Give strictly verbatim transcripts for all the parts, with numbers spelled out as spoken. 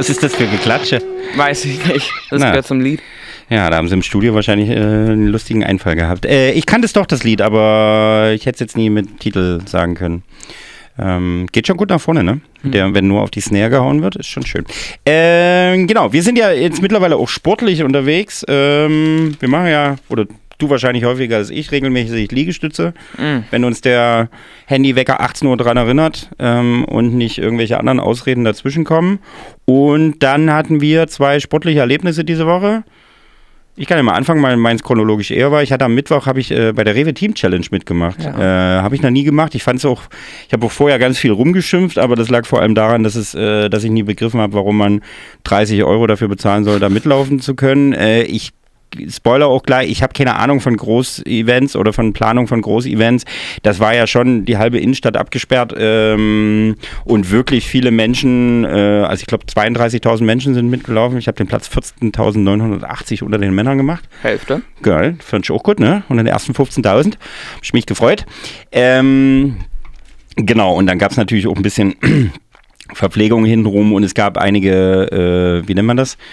Was ist das für Geklatsche? Weiß ich nicht. Das Na. gehört zum Lied. Ja, da haben sie im Studio wahrscheinlich äh, einen lustigen Einfall gehabt. Äh, ich kannte es doch, das Lied, aber ich hätte es jetzt nie mit Titel sagen können. Ähm, geht schon gut nach vorne, ne? Mhm. Der, wenn nur auf die Snare gehauen wird, ist schon schön. Ähm, genau, wir sind ja jetzt mittlerweile auch sportlich unterwegs. Ähm, wir machen ja, oder du wahrscheinlich häufiger als ich, regelmäßig Liegestütze. Mhm. Wenn uns der Handywecker achtzehn Uhr dran erinnert ähm, und nicht irgendwelche anderen Ausreden dazwischen kommen. Und dann hatten wir zwei sportliche Erlebnisse diese Woche. Ich kann ja mal anfangen, weil meins chronologisch eher war. Ich hatte am Mittwoch habe ich äh, bei der Rewe Team Challenge mitgemacht. Ja. Äh, habe ich noch nie gemacht. Ich fand es auch, ich habe auch vorher ganz viel rumgeschimpft, aber das lag vor allem daran, dass es, äh, dass ich nie begriffen habe, warum man dreißig Euro dafür bezahlen soll, da mitlaufen zu können. Äh, ich Spoiler auch gleich, ich habe keine Ahnung von Groß-Events oder von Planung von Groß-Events. Das war ja schon die halbe Innenstadt abgesperrt ähm, und wirklich viele Menschen, äh, also ich glaube zweiunddreißigtausend Menschen sind mitgelaufen. Ich habe den Platz vierzehntausendneunhundertachtzig unter den Männern gemacht. Hälfte. Geil, fand ich auch gut, ne? Und in den ersten fünfzehntausend. Hab ich mich gefreut. Ähm, genau, und dann gab es natürlich auch ein bisschen Verpflegung hintenrum und es gab einige, äh, wie nennt man das?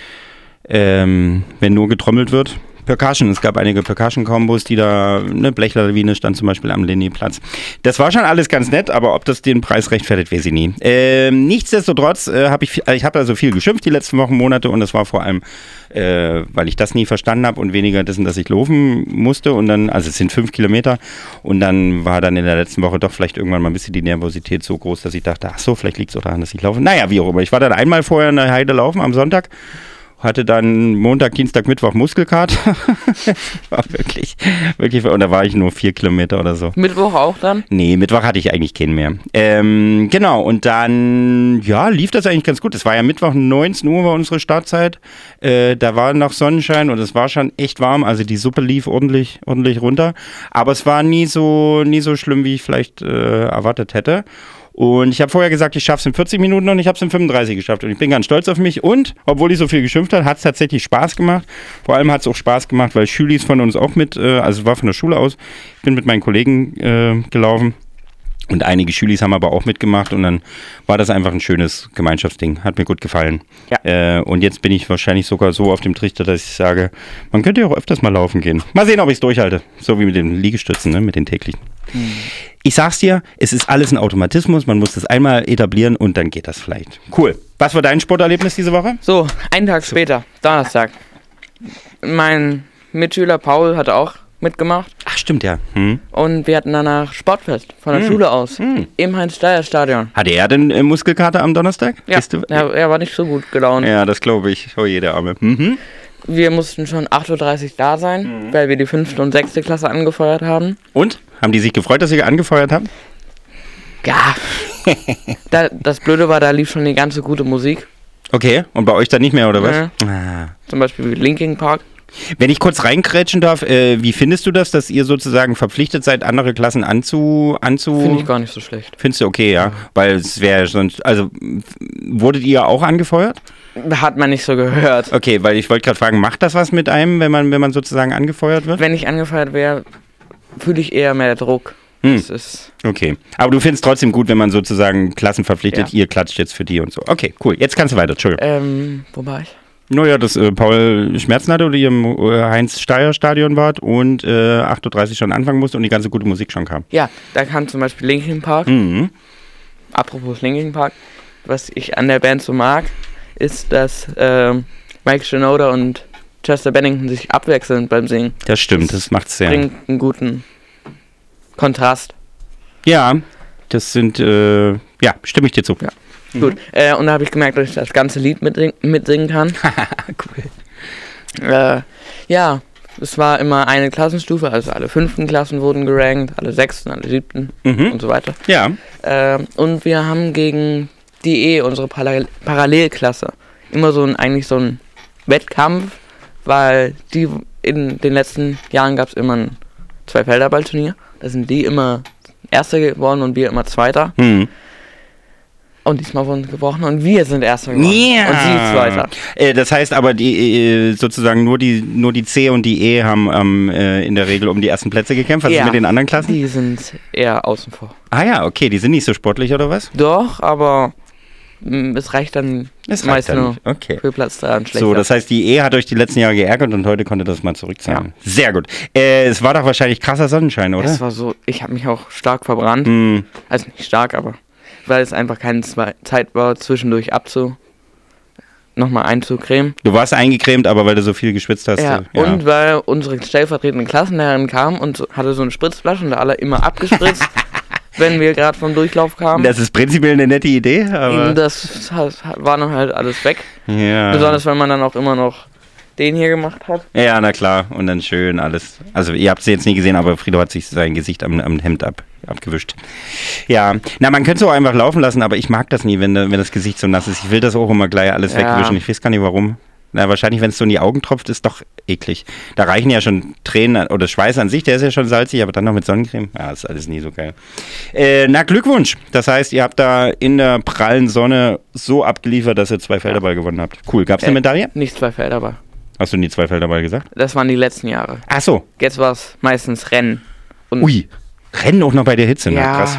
Ähm, wenn nur getrommelt wird. Percussion, es gab einige Percussion-Kombos, die da, eine Blechlawine stand zum Beispiel am Lenny-Platz. Das war schon alles ganz nett, aber ob das den Preis rechtfertigt, weiß ich nie. Ähm, nichtsdestotrotz äh, habe ich, ich habe also viel geschimpft die letzten Wochen, Monate und das war vor allem, äh, weil ich das nie verstanden habe und weniger dessen, dass ich laufen musste und dann, also es sind fünf Kilometer und dann war dann in der letzten Woche doch vielleicht irgendwann mal ein bisschen die Nervosität so groß, dass ich dachte, ach so, vielleicht liegt es auch daran, dass ich laufe. Naja, wie auch immer. Ich war dann einmal vorher in der Heide laufen am Sonntag. Hatte dann Montag, Dienstag, Mittwoch Muskelkater. War wirklich, wirklich, und da war ich nur vier Kilometer oder so. Mittwoch auch dann? Nee, Mittwoch hatte ich eigentlich keinen mehr. Ähm, genau, und dann, ja, lief das eigentlich ganz gut. Es war ja Mittwoch, neunzehn Uhr war unsere Startzeit. Äh, da war noch Sonnenschein und es war schon echt warm. Also die Suppe lief ordentlich, ordentlich runter. Aber es war nie so, nie so schlimm, wie ich vielleicht äh, erwartet hätte. Und ich habe vorher gesagt, ich schaffe es in vierzig Minuten und ich habe es in fünfunddreißig geschafft. Und ich bin ganz stolz auf mich. Und, obwohl ich so viel geschimpft habe, hat es tatsächlich Spaß gemacht. Vor allem hat es auch Spaß gemacht, weil Schülis von uns auch mit, äh, also war von der Schule aus, ich bin mit meinen Kollegen äh, gelaufen. Und einige Schülis haben aber auch mitgemacht und dann war das einfach ein schönes Gemeinschaftsding. Hat mir gut gefallen. Ja. Äh, und jetzt bin ich wahrscheinlich sogar so auf dem Trichter, dass ich sage, man könnte ja auch öfters mal laufen gehen. Mal sehen, ob ich es durchhalte. So wie mit den Liegestützen, ne? Mit den täglichen. Hm. Ich sag's dir, es ist alles ein Automatismus. Man muss das einmal etablieren und dann geht das vielleicht. Cool. Was war dein Sporterlebnis diese Woche? So, einen Tag so. später, Donnerstag. Mein Mitschüler Paul hat auch mitgemacht. Ach, stimmt, ja. Hm. Und wir hatten danach Sportfest von der hm. Schule aus hm. im Heinz-Steyer-Stadion. Hatte er denn äh, Muskelkater am Donnerstag? Ja, er, er war nicht so gut gelaunt. Ja, das glaube ich. Oh je, der Arme. Mhm. Wir mussten schon acht Uhr dreißig da sein, mhm. weil wir die fünfte und sechste Klasse angefeuert haben. Und? Haben die sich gefreut, dass sie angefeuert haben? Ja. da, das Blöde war, da lief schon die ganze gute Musik. Okay, und bei euch dann nicht mehr, oder was? Ja. Ah. Zum Beispiel Linkin Park. Wenn ich kurz reinkrätschen darf, äh, wie findest du das, dass ihr sozusagen verpflichtet seid, andere Klassen anzu... anzu Finde ich gar nicht so schlecht. Findest du okay, ja? ja. Weil es wäre sonst... Also, wurdet ihr auch angefeuert? Hat man nicht so gehört. Okay, weil ich wollte gerade fragen, macht das was mit einem, wenn man, wenn man sozusagen angefeuert wird? Wenn ich angefeuert wäre, fühle ich eher mehr Druck. Hm. Das ist okay, aber du findest trotzdem gut, wenn man sozusagen Klassen verpflichtet, ja. Ihr klatscht jetzt für die und so. Okay, cool. Jetzt kannst du weiter, Entschuldigung. Ähm, wo war ich? Naja, dass äh, Paul Schmerzen hatte oder ihr im äh, Heinz-Steyer-Stadion wart und äh, acht Uhr dreißig schon anfangen musste und die ganze gute Musik schon kam. Ja, da kam zum Beispiel Linkin Park. Mhm. Apropos Linkin Park, was ich an der Band so mag, ist, dass äh, Mike Shinoda und Chester Bennington sich abwechseln beim Singen. Das stimmt, das, das macht's sehr. Bringt einen guten Kontrast. Ja, das sind, äh, ja, stimme ich dir zu. Ja. Mhm. Gut, äh, und da habe ich gemerkt, dass ich das ganze Lied mitsing- mitsingen kann. Cool. Äh, ja, es war immer eine Klassenstufe, also alle fünften Klassen wurden gerankt, alle sechsten, alle siebten mhm. und so weiter. Ja. Äh, und wir haben gegen die E, unsere Parallel- Parallelklasse, immer so ein, eigentlich so ein Wettkampf, weil die in den letzten Jahren gab es immer ein Zwei-Felder-Ball-Turnier. Da sind die immer Erster geworden und wir immer Zweiter. Mhm. Und diesmal wurden sie gebrochen und wir sind Erster geworden. Yeah. Und sie Zweiter. Äh, das heißt aber, die äh, sozusagen nur die nur die C und die E haben ähm, äh, in der Regel um die ersten Plätze gekämpft. Was ja. ist mit den anderen Klassen? Die sind eher außen vor. Ah ja, okay, die sind nicht so sportlich oder was? Doch, aber Es reicht dann Es meist reicht dann nur nicht. Okay. für Platz drei und schlechter. So, das heißt, die E hat euch die letzten Jahre geärgert und heute konnte das mal zurückzahlen. Ja. Sehr gut. Äh, es war doch wahrscheinlich krasser Sonnenschein, oder? Es war so, ich habe mich auch stark verbrannt. Hm. Also nicht stark, aber weil es einfach keine Zwei- Zeit war, zwischendurch abzu... nochmal einzucremen. Du warst eingecremt, aber weil du so viel geschwitzt hast. Ja, äh, und weil unsere stellvertretende Klassenlehrerin kam und so, hatte so eine Spritzflasche und da alle immer abgespritzt, wenn wir gerade vom Durchlauf kamen. Das ist prinzipiell eine nette Idee, aber... Das war dann halt alles weg. Ja. Besonders, weil man dann auch immer noch den hier gemacht hat. Ja, na klar. Und dann schön alles. Also ihr habt es jetzt nie gesehen, aber Frido hat sich sein Gesicht am, am Hemd ab, abgewischt. Ja, na man könnte es auch einfach laufen lassen, aber ich mag das nie, wenn, wenn das Gesicht so nass ist. Ich will das auch immer gleich alles Ja. wegwischen. Ich weiß gar nicht warum. Na, wahrscheinlich, wenn es so in die Augen tropft, ist doch eklig. Da reichen ja schon Tränen oder Schweiß an sich, der ist ja schon salzig, aber dann noch mit Sonnencreme. Ja, ist alles nie so geil. Äh, na, Glückwunsch. Das heißt, ihr habt da in der prallen Sonne so abgeliefert, dass ihr zwei Felderball gewonnen habt. Cool. Gab es eine Äh, Medaille? Nicht zwei Felder, aber Hast du nie zwei Felderball gesagt? das waren die letzten Jahre. Ach so. Jetzt war es meistens Rennen. Und Ui. Rennen auch noch bei der Hitze, ne? ja, Krass.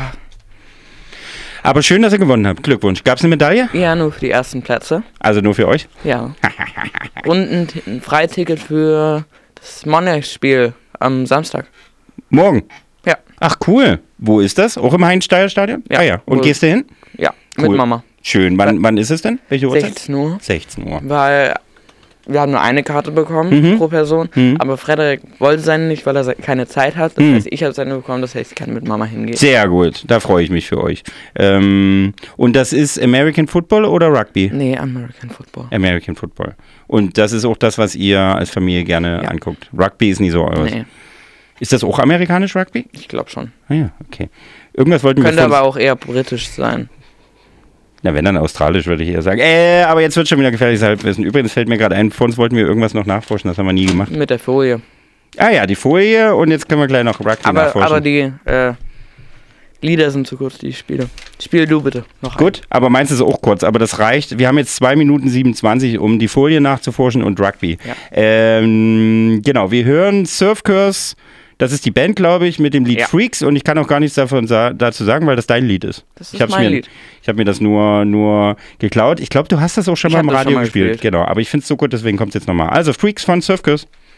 Aber schön, dass ihr gewonnen habt. Glückwunsch. Gab es eine Medaille? ja, nur für die ersten Plätze. Also nur für euch? Ja. Und ein, T- ein Freiticket für das Monash-Spiel am Samstag. Morgen? Ja. Ach, cool. Wo ist das? Auch im Heinz-Steier-Stadion? Ja. Ah ja. Und Wo- gehst du hin? Ja, Cool. mit Mama. Schön. Wann, wann ist es denn? Welche Uhrzeit? sechzehn Uhr. sechzehn Uhr. Weil wir haben nur eine Karte bekommen Mhm. pro Person. Mhm. Aber Frederik wollte seine nicht, weil er se- keine Zeit hat. Das Mhm. heißt, ich habe seine bekommen. Das heißt, ich kann mit Mama hingehen. Sehr gut. Da freue ich mich für euch. Ähm, und das ist American Football oder Rugby? Nee, American Football. American Football. Und das ist auch das, was ihr als Familie gerne Ja. anguckt. Rugby ist nie so eures. Nee, Ist das auch amerikanisch Rugby? ich glaube schon. Ah ja, okay. Irgendwas wollten Könnte wir von... aber auch eher britisch sein. Na, wenn dann australisch, würde ich eher sagen. Äh, aber jetzt wird schon wieder gefährliches Halbwissen. Übrigens fällt mir gerade ein, vor uns wollten wir irgendwas noch nachforschen, das haben wir nie gemacht. Mit der Folie. Ah ja, die Folie und jetzt können wir gleich noch Rugby Aber, nachforschen. aber die äh, Lieder sind zu kurz, die ich spiele. Spiel du bitte noch Gut, aber meins ist auch kurz, aber das reicht. Wir haben jetzt zwei Minuten siebenundzwanzig, um die Folie nachzuforschen und Rugby. Ja. Ähm, genau, wir hören Surf Curse, das ist die Band, glaube ich, mit dem Lied Ja. Freaks und ich kann auch gar nichts davon sa- dazu sagen, weil das dein Lied ist. Das ist ich hab's mein mir, Lied. Ich habe mir das nur, nur geklaut. Ich glaube, du hast das auch schon Ich mal hab im das Radio schon mal gespielt. gespielt. Genau, aber ich finde es so gut, deswegen kommt es jetzt nochmal. Also Freaks von Surf Curse.